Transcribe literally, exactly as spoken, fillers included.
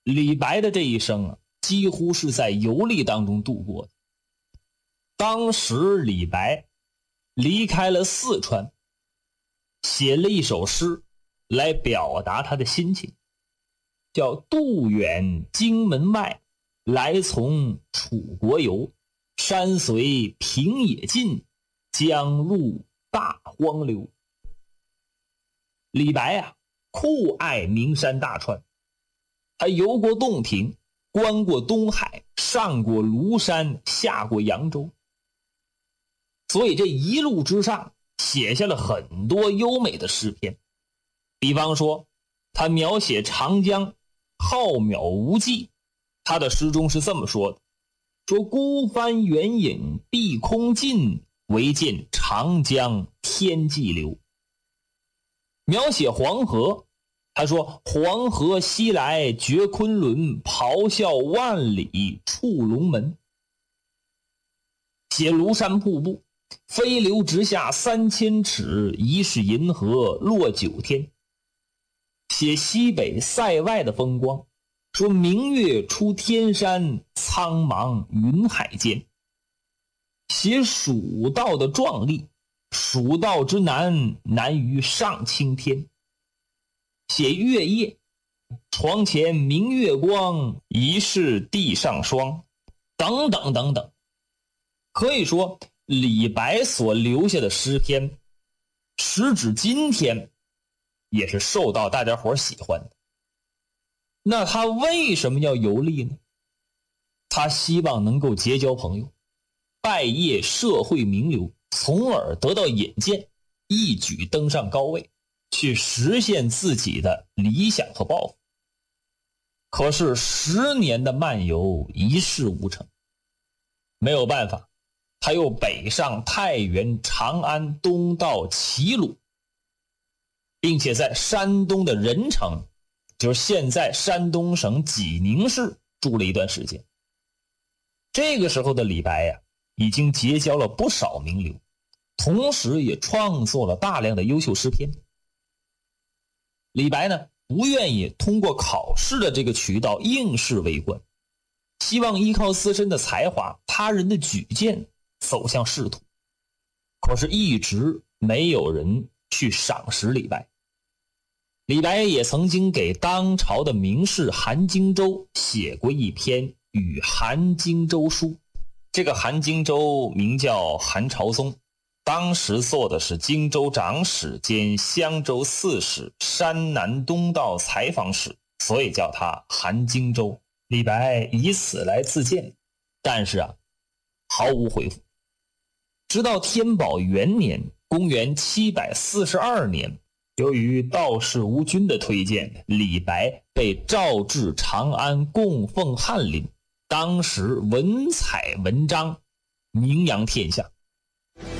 李白的这一生啊，几乎是在游历当中度过的。当时李白离开了四川，写了一首诗来表达他的心情，叫渡远荆门外，来从楚国游，山随平野尽，江入大荒流。李白啊，酷爱名山大川，他游过洞庭，观过东海，上过庐山，下过扬州，所以这一路之上写下了很多优美的诗篇。比方说他描写长江浩渺无际，他的诗中是这么说的，说孤帆远影碧空尽，唯见长江天际流。描写黄河，他说黄河西来绝昆仑，咆哮万里触龙门。写庐山瀑布，飞流直下三千尺，疑是银河落九天。写西北塞外的风光，说明月出天山，苍茫云海间。写蜀道的壮丽，蜀道之难，难于上青天。写月夜，床前明月光，疑是地上霜，等等等等。可以说李白所留下的诗篇，时至今天也是受到大家伙喜欢的。那他为什么要游历呢？他希望能够结交朋友，拜谒社会名流，从而得到引荐，一举登上高位，去实现自己的理想和抱负。可是十年的漫游一事无成，没有办法，他又北上太原、长安，东到齐鲁，并且在山东的任城，就是现在山东省济宁市住了一段时间。这个时候的李白呀、啊，已经结交了不少名流，同时也创作了大量的优秀诗篇。李白呢，不愿意通过考试的这个渠道应试为官，希望依靠自身的才华、他人的举荐走向仕途。可是一直没有人去赏识李白。李白也曾经给当朝的名士韩荆州写过一篇《与韩荆州书》。这个韩荆州名叫韩朝宗，当时做的是荆州长史兼襄州刺史、山南东道采访使，所以叫他韩荆州。李白以此来自荐，但是啊，毫无回复。直到天宝元年，公元七百四十二年，由于道士吴军的推荐，李白被召至长安供奉翰林，当时文采文章名扬天下。